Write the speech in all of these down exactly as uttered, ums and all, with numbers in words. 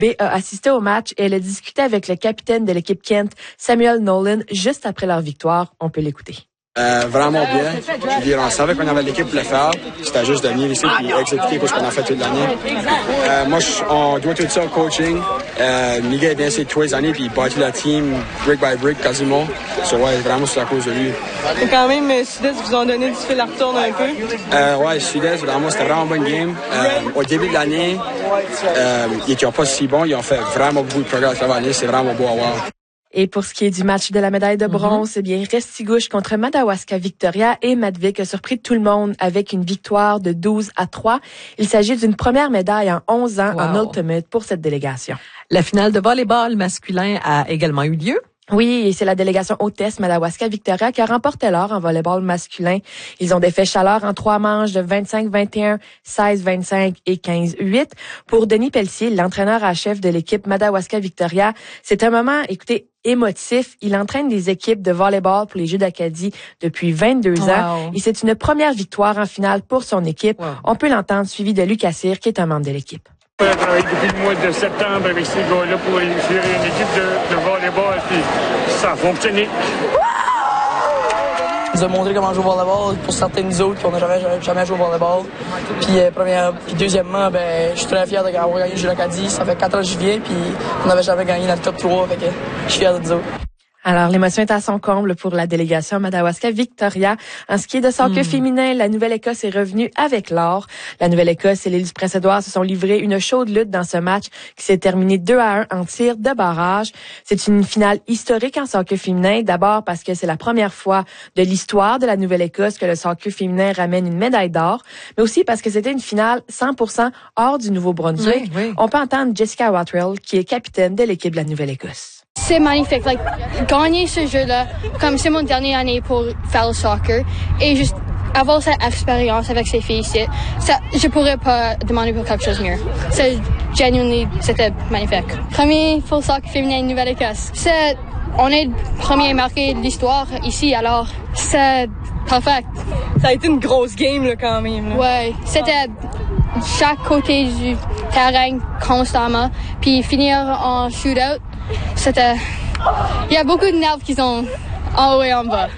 B a assisté au match et elle a discuté avec le capitaine de l'équipe Kent, Samuel Nolan, juste après leur victoire. On peut l'écouter. Euh, vraiment bien. Je veux dire, on savait qu'on avait l'équipe pour le faire. C'était juste de venir ici et exécuter ce qu'on a fait toute l'année. Euh, moi, je, on doit tout ça au coaching. Euh, Miguel vient ici tous les années puis il bâtit la team brick by brick quasiment. So, ouais, vraiment, c'est à cause de lui. Et quand même, Sud-Est vous ont donné du fil à retourner un peu. Euh, ouais, Sud-Est, vraiment, c'était vraiment une bonne game. Euh, au début de l'année, euh, ils n'étaient pas si bons. Ils ont fait vraiment beaucoup de progrès à travers l'année. C'est vraiment beau à voir. Et pour ce qui est du match de la médaille de bronze, mm-hmm. eh bien, Restigouche contre Madawaska Victoria et Matvik a surpris tout le monde avec une victoire de douze à trois. Il s'agit d'une première médaille en onze ans wow. en Ultimate pour cette délégation. La finale de volleyball masculin a également eu lieu. Oui, et c'est la délégation hôtesse Madawaska Victoria qui a remporté l'or en volleyball masculin. Ils ont défait Chaleur en trois manches de vingt-cinq vingt et un, seize vingt-cinq et quinze huit. Pour Denis Pelletier, l'entraîneur en chef de l'équipe Madawaska Victoria, c'est un moment, écoutez, émotif. Il entraîne des équipes de volleyball pour les Jeux d'Acadie depuis vingt-deux wow. ans. Et c'est une première victoire en finale pour son équipe. Wow. On peut l'entendre suivi de Lucas Cyr, qui est un membre de l'équipe. On a travaillé depuis le mois de septembre avec ces gars-là pour réussir une équipe de, de volleyball, puis ça a fonctionné. Ils nous ont montré comment jouer au volleyball pour certains de nous autres qui n'ont jamais, jamais joué au volleyball. Puis, euh, première, puis deuxièmement, ben, je suis très fier d'avoir gagné le Jeu d'Acadie. Ça fait quatre ans que j'y viens, puis on n'avait jamais gagné dans le top trois, fait que je suis fier de nous autres. Alors, l'émotion est à son comble pour la délégation Madawaska Victoria. En ce qui est de soccer mmh. féminin, la Nouvelle-Écosse est revenue avec l'or. La Nouvelle-Écosse et l'île du Prince-Édouard se sont livrés une chaude lutte dans ce match qui s'est terminé deux à un en tir de barrage. C'est une finale historique en soccer féminin. D'abord parce que c'est la première fois de l'histoire de la Nouvelle-Écosse que le soccer féminin ramène une médaille d'or, mais aussi parce que c'était une finale cent pour cent hors du Nouveau-Brunswick. Oui, oui. On peut entendre Jessica Watrell, qui est capitaine de l'équipe de la Nouvelle-Écosse. C'est magnifique. Like, gagner ce jeu-là, comme c'est mon dernière année pour faire le soccer, et juste avoir cette expérience avec ces filles ici, ça, je pourrais pas demander pour quelque chose de mieux. C'est genuinely, c'était magnifique. Premier pour le soccer féminin Nouvelle-Écosse. C'est, on est le premier marqué de l'histoire ici, alors c'est parfait. Ça a été une grosse game, là, quand même. Là. Ouais, c'était chaque côté du terrain constamment, puis finir en shootout. C'était... Il y a beaucoup de nerfs qui sont en haut et en bas.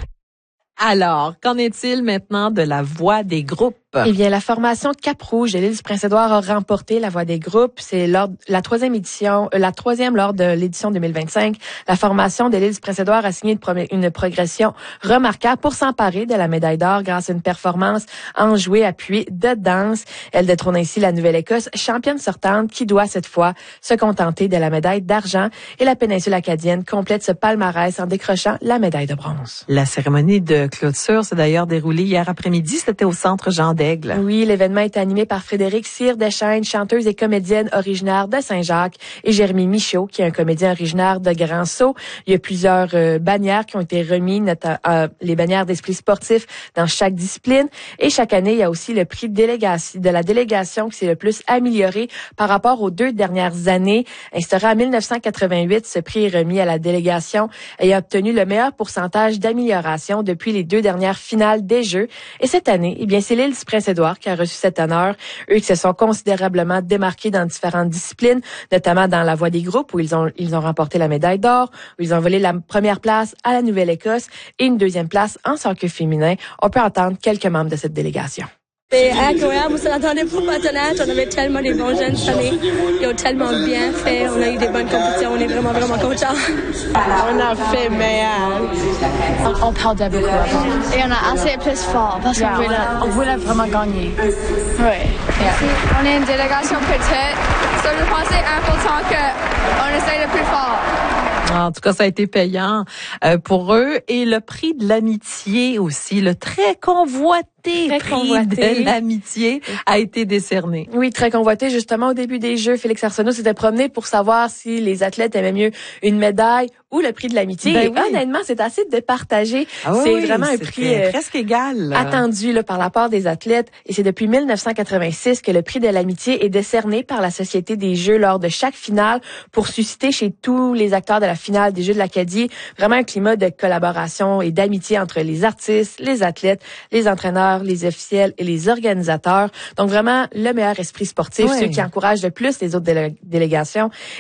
Alors, qu'en est-il maintenant de la voix des groupes? Eh bien, la formation Cap-Rouge de l'île du Prince-Édouard a remporté la voix des groupes. C'est lors la troisième édition, euh, la troisième lors de l'édition deux mille vingt-cinq. La formation de l'île du Prince-Édouard a signé une, pro- une progression remarquable pour s'emparer de la médaille d'or grâce à une performance enjouée appuyée de danse. Elle détrône ainsi la Nouvelle-Écosse, championne sortante, qui doit cette fois se contenter de la médaille d'argent. Et la péninsule acadienne complète ce palmarès en décrochant la médaille de bronze. La cérémonie de clôture s'est d'ailleurs déroulée hier après-midi. C'était au centre Jean d'Aigle. Oui, l'événement est animé par Frédéric Cyr Deschaines, chanteuse et comédienne originaire de Saint-Jacques, et Jérémy Michaud, qui est un comédien originaire de Grand-Sault. Il y a plusieurs euh, bannières qui ont été remises, notamment euh, les bannières d'esprit sportif dans chaque discipline. Et chaque année, il y a aussi le prix de, délégation, de la délégation qui s'est le plus amélioré par rapport aux deux dernières années. Instauré en dix-neuf cent quatre-vingt-huit, ce prix est remis à la délégation et a obtenu le meilleur pourcentage d'amélioration depuis les deux dernières finales des Jeux. Et cette année, eh bien, c'est l'île du Prince-Édouard qui a reçu cet honneur. Eux qui se sont considérablement démarqués dans différentes disciplines, notamment dans la voie des groupes où ils ont ils ont remporté la médaille d'or, où ils ont volé la première place à la Nouvelle-Écosse et une deuxième place en soccer féminin. On peut entendre quelques membres de cette délégation. C'est incroyable, on s'en attendait pas à connaître. On avait tellement des bons jeunes cette année. Ils ont tellement bien fait. On a eu des bonnes compétitions. On est vraiment, vraiment contents. On a fait meilleur. On, on parle beaucoup avant. Et on a assez plus fort parce yeah, qu'on voulait, on voulait vraiment gagner. Oui. Yeah. On est une délégation petite. Ça, je pense que c'est important qu'on essaye le plus fort. En tout cas, ça a été payant euh, pour eux. Et le prix de l'amitié aussi, le très convoité Très prix convoité. de l'amitié a été décerné. Oui, très convoité. Justement, au début des Jeux, Félix Arsenault s'était promené pour savoir si les athlètes aimaient mieux une médaille ou le prix de l'amitié. Ben et oui. Honnêtement, c'est assez départagé. Ah c'est oui, vraiment un prix euh, presque égal. Là. Attendu là, par la part des athlètes. Et c'est depuis dix-neuf cent quatre-vingt-six que le prix de l'amitié est décerné par la Société des Jeux lors de chaque finale pour susciter chez tous les acteurs de la finale des Jeux de l'Acadie vraiment un climat de collaboration et d'amitié entre les artistes, les athlètes, les entraîneurs, les officiels et les organisateurs. Donc vraiment, le meilleur esprit sportif, oui. Ceux qui encouragent le plus les autres délé- délégations.